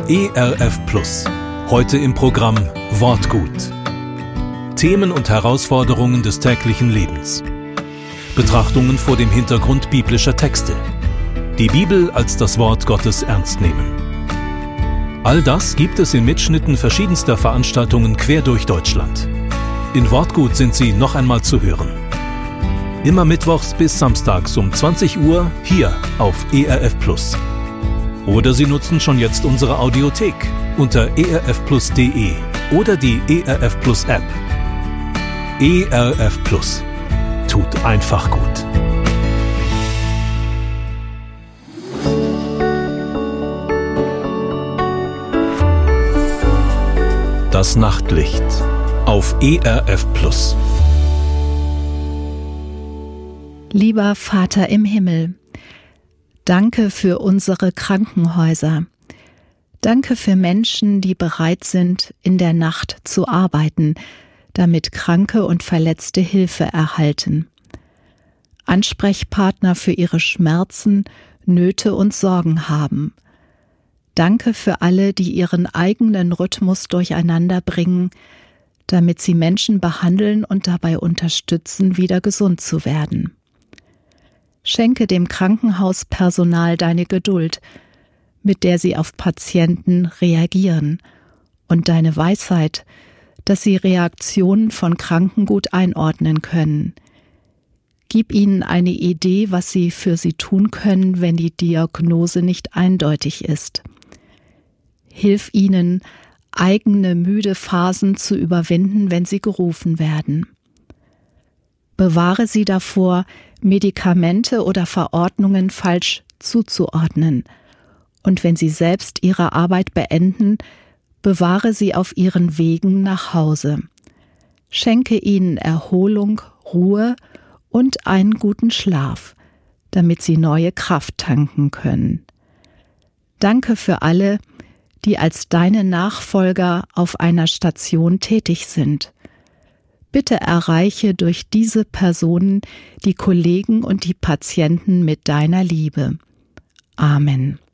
ERF Plus. Heute im Programm Wortgut. Themen und Herausforderungen des täglichen Lebens. Betrachtungen vor dem Hintergrund biblischer Texte. Die Bibel als das Wort Gottes ernst nehmen. All das gibt es in Mitschnitten verschiedenster Veranstaltungen quer durch Deutschland. In Wortgut sind sie noch einmal zu hören. Immer mittwochs bis samstags um 20 Uhr hier auf ERF Plus. Oder Sie nutzen schon jetzt unsere Audiothek unter erfplus.de oder die ERF Plus App. ERF Plus. Tut einfach gut. Das Nachtlicht auf ERF Plus. Lieber Vater im Himmel, danke für unsere Krankenhäuser. Danke für Menschen, die bereit sind, in der Nacht zu arbeiten, damit Kranke und Verletzte Hilfe erhalten. Ansprechpartner für ihre Schmerzen, Nöte und Sorgen haben. Danke für alle, die ihren eigenen Rhythmus durcheinander bringen, damit sie Menschen behandeln und dabei unterstützen, wieder gesund zu werden. Schenke dem Krankenhauspersonal deine Geduld, mit der sie auf Patienten reagieren, und deine Weisheit, dass sie Reaktionen von Kranken gut einordnen können. Gib ihnen eine Idee, was sie für sie tun können, wenn die Diagnose nicht eindeutig ist. Hilf ihnen, eigene müde Phasen zu überwinden, wenn sie gerufen werden. Bewahre sie davor, Medikamente oder Verordnungen falsch zuzuordnen. Und wenn sie selbst ihre Arbeit beenden, bewahre sie auf ihren Wegen nach Hause. Schenke ihnen Erholung, Ruhe und einen guten Schlaf, damit sie neue Kraft tanken können. Danke für alle, die als deine Nachfolger auf einer Station tätig sind. Bitte erreiche durch diese Personen die Kollegen und die Patienten mit deiner Liebe. Amen.